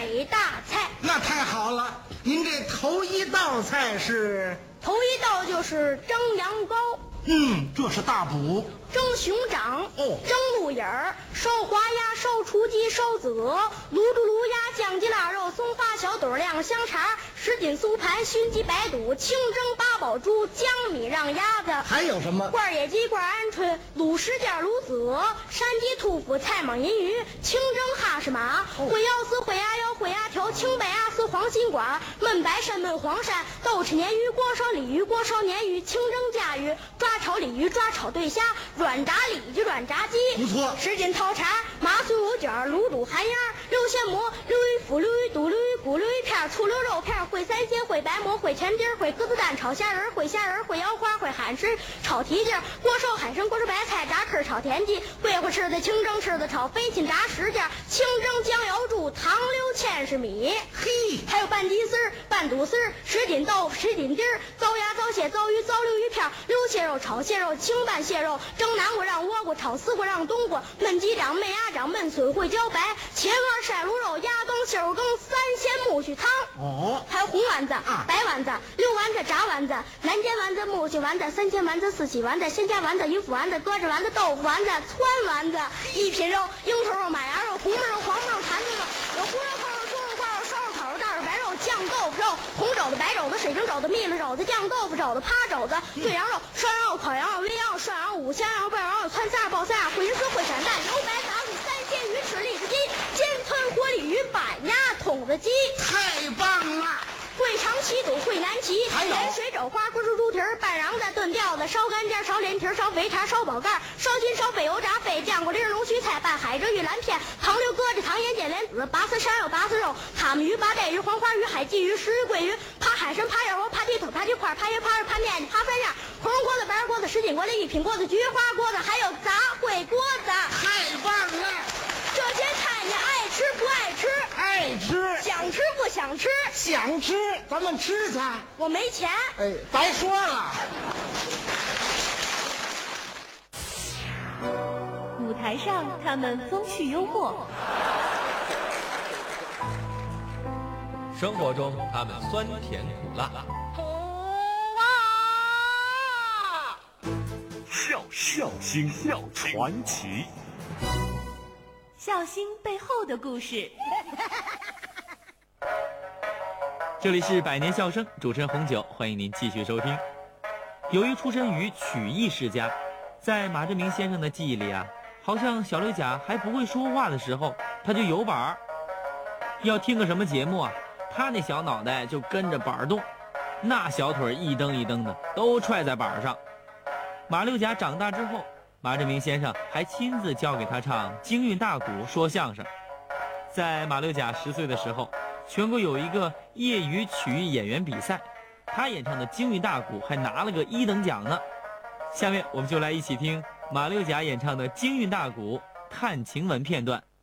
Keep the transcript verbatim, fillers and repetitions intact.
美大菜。 那太好了，您这头一道菜是？ 头一道就是蒸羊羔。 嗯，这是大补。 蒸熊掌， 哦， 蒸鹿眼儿，烧滑鸭，烧雏鸡，烧子鹅，卤猪卤鸭，酱鸡腊肉，松发小肚，晾香肠，什锦酥盘，熏鸡白肚，清蒸八宝猪，江米让鸭子。 还有什么？ 罐野鸡，罐鹌鹑，卤什件，卤子鹅，山鸡兔脯，菜蟒银鱼，清蒸哈士马，烩腰丝，烩鸭腰，烩鸭条，清白鸭丝，黄心管，焖白鳝，焖黄鳝，豆豉鲶鱼，锅烧鲤鱼，锅烧鲶鱼，清蒸甲鱼，抓炒鲤鱼，抓炒对虾，软炸里脊，软炸鸡， 不错。 什锦套茶，麻酥牛卷，卤煮寒鸭，溜鲜蘑，溜鱼腐，溜鱼肚，溜鱼骨，溜鱼片，醋溜肉片，烩三鲜，烩白馍，烩全丁，烩鸽子蛋，炒虾仁，烩虾仁，烩腰花，烩海参，炒蹄筋，锅烧海参，锅烧白菜，炸翅，炒田鸡，烩乎翅子，清蒸翅子，炒飞禽，炸什件，清蒸江瑶柱，糖溜芡实米。 嘿， 还有拌鸡丝儿，拌肚丝儿，什锦豆腐，什锦丁儿，糟鸭，糟蟹，糟鱼，糟溜鱼片，溜蟹肉，炒蟹肉，清拌蟹肉，蒸南瓜让倭瓜，炒丝瓜让冬瓜，焖鸡掌，焖鸭掌，焖笋烩茭白，茄丸晒卤肉，鸭冬蟹肉羹，三鲜木须汤。 哦， 还有红丸子、 啊、 白丸子、溜丸子、炸丸子、南煎丸子、木须丸子、三鲜丸子、四喜丸子、鲜家丸子、鱼腐丸子、鸽子丸子、豆腐丸子、汆丸子、一品肉、鹰头肉、马牙肉、红焖肉、黄焖肉、坛子肉，有胡肉、扣肉、猪肉、挂肉、烧肉、烤肉、大肉、白肉、酱豆腐肉、红肘子、白肘子、水晶肘子、蜜了肘子、酱豆腐肘子、趴肘子、醉羊肉、涮羊肉、烤羊肉、煨羊肉、涮羊肉、五香羊肉、爆羊肉、汆三样、爆三样、烩银丝、烩散蛋、油白杂碎、三鲜鱼翅、栗子鸡、煎汆活鲤鱼、板鸭、筒子鸡。 太棒了！ 烩长旗肚，烩南旗， 还有盐水肘花，锅猪猪蹄儿，拌瓤子，炖吊子，烧干尖，烧连蹄儿，烧肥肠，烧宝盖，烧心，烧肺油炸肺，酱过梨龙须菜，拌海蜇玉兰片，糖溜鸽子，糖盐碱莲子，拔丝山肉，拔丝肉，塔木鱼，拔带鱼，黄花鱼，海鲫鱼，石鱼，桂鱼，扒海参，扒燕窝，扒蹄腿，扒蹄块，扒鱼，扒肉，扒面筋，扒三样，红锅子，白锅子，什锦锅子，一品锅子，菊花锅子，还有杂烩锅子。 太棒了！ 这些菜你爱吃不爱吃？ 爱吃。 想吃不想吃？ 想吃，咱们吃去。 我没钱。 哎，白说了。 舞台上他们风趣幽默， 生活中他们酸甜苦辣。 笑笑星笑传奇， 笑星背后的故事。 这里是百年笑声，主持人红酒，欢迎您继续收听。由于出身于曲艺世家，在马志明先生的记忆里啊，好像小刘甲还不会说话的时候，他就有板儿。要听个什么节目啊，他那小脑袋就跟着板儿动，那小腿一蹬一蹬的都踹在板儿上。马六甲长大之后，马志明先生还亲自教给他唱京韵大鼓，说相声。在马六甲十岁的时候，全国有一个业余曲艺演员比赛，他演唱的京韵大鼓还拿了个一等奖呢。下面我们就来一起听马六甲演唱的京韵大鼓《探晴雯》片段。